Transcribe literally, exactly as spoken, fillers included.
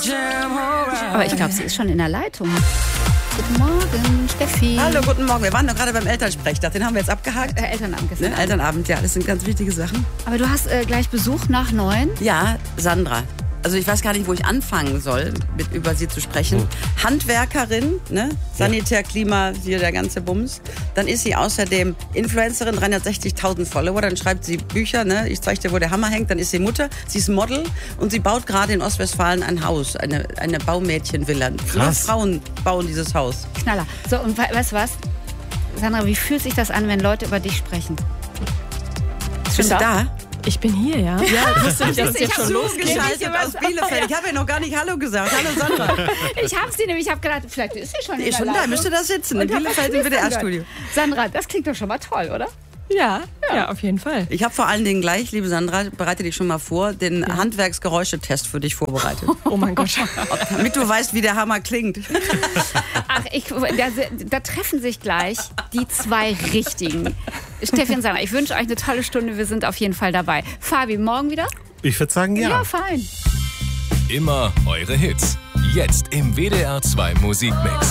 Aber ich glaube, sie ist schon in der Leitung. Guten Morgen, Steffi. Hallo, guten Morgen. Wir waren doch gerade beim Elternsprechtag. Den haben wir jetzt abgehakt. Äh, Elternabend gestern. Ne? Elternabend, ja, das sind ganz wichtige Sachen. Aber du hast äh, gleich Besuch nach neun? Ja, Sandra. Also ich weiß gar nicht, wo ich anfangen soll, mit über sie zu sprechen. Oh. Handwerkerin, ne? Sanitär, Klima, hier der ganze Bums. Dann ist sie außerdem Influencerin, dreihundertsechzigtausend Follower. Dann schreibt sie Bücher, ne? Ich zeige dir, wo der Hammer hängt. Dann ist sie Mutter, sie ist Model und sie baut gerade in Ostwestfalen ein Haus, eine, eine Baumädchenvilla. Nur Frauen bauen dieses Haus. Knaller. So, und we- weißt du was? Sandra, wie fühlt sich das an, wenn Leute über dich sprechen? Bist du da? Ich bin hier, ja. Ja, ich wusste nicht, dass es jetzt schon losgeht. Zugeschaltet aus Bielefeld. Ich habe ja noch gar nicht Hallo gesagt. Hallo Sandra. Ich habe sie nämlich, ich habe gedacht, vielleicht ist sie schon Die in ist der schon da, Leitung. müsste da sitzen. In Und hab Bielefeld das im W D R-Studio. Sandra, das klingt doch schon mal toll, oder? Ja, ja, ja, auf jeden Fall. Ich habe vor allen Dingen gleich, liebe Sandra, bereite dich schon mal vor, den ja. Handwerksgeräuschetest für dich vorbereitet. Oh mein Gott. Damit du weißt, wie der Hammer klingt. Ach, ich, da, da treffen sich gleich die zwei Richtigen. Steffi und Sandra, ich wünsche euch eine tolle Stunde. Wir sind auf jeden Fall dabei. Fabi, morgen wieder? Ich würde sagen, ja. Ja, fein. Immer eure Hits. Jetzt im W D R zwei Musikmix.